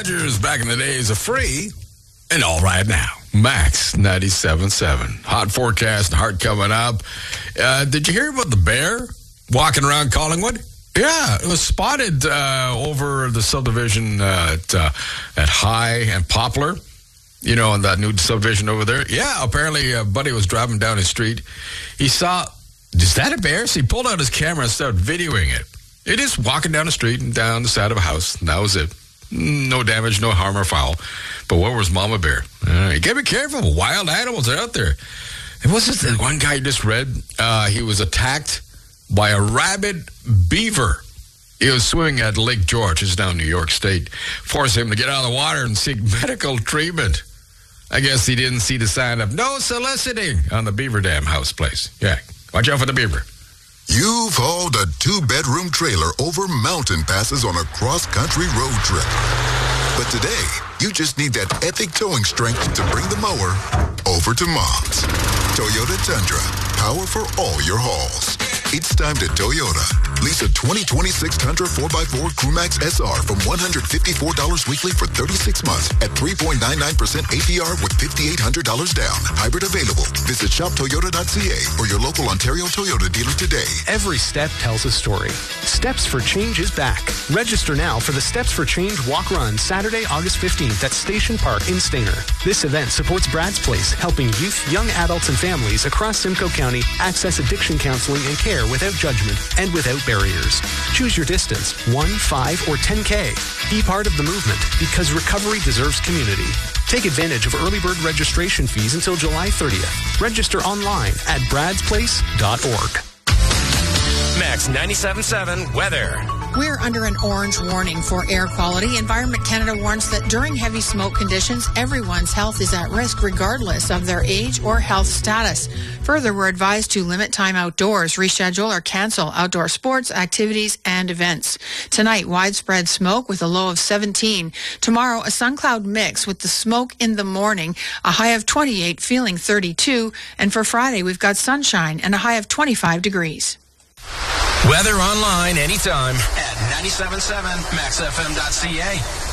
Rogers back in the days of free and all right now. Max 97.7. Hot forecast and hard coming up. Did you hear about the bear walking around Collingwood? Yeah, it was spotted over the subdivision at High and Poplar. You know, in that new subdivision over there. Yeah, apparently a buddy was driving down his street. He saw, is that a bear? So he pulled out his camera and started videoing it. It is walking down the street and down the side of a house. And that was it. No damage, no harm or foul. But where was Mama Bear? You gotta be careful. Wild animals are out there. It wasn't the one guy you just read. He was attacked by a rabid beaver. He was swimming at Lake George. It's down in New York State. Forced him to get out of the water and seek medical treatment. I guess he didn't see the sign of no soliciting on the Beaver Dam house place. Yeah, watch out for the beaver. You've hauled a 2-bedroom trailer over mountain passes on a cross-country road trip. But today, you just need that epic towing strength to bring the mower over to Mom's. Toyota Tundra, power for all your hauls. It's time to Toyota. Lease a 2026 Tundra 4x4 Crewmax SR from $154 weekly for 36 months at 3.99% APR with $5,800 down. Hybrid available. Visit shoptoyota.ca or your local Ontario Toyota dealer today. Every step tells a story. Steps for Change is back. Register now for the Steps for Change Walk Run Saturday, August 15th at Station Park in Stainer. This event supports Brad's Place, helping youth, young adults, and families across Simcoe County access addiction counseling and care without judgment and without barriers. Choose your distance, 1, 5, or 10K. Be part of the movement because recovery deserves community. Take advantage of early bird registration fees until July 30th. Register online at bradsplace.org. Max 97.7 weather. We're under an orange warning for air quality. Environment Canada warns that during heavy smoke conditions, everyone's health is at risk regardless of their age or health status. Further, we're advised to limit time outdoors, reschedule or cancel outdoor sports, activities, and events. Tonight, widespread smoke with a low of 17. Tomorrow, a sun cloud mix with the smoke in the morning, a high of 28, feeling 32. And for Friday, we've got sunshine and a high of 25 degrees. Weather online anytime at 97.7maxfm.ca.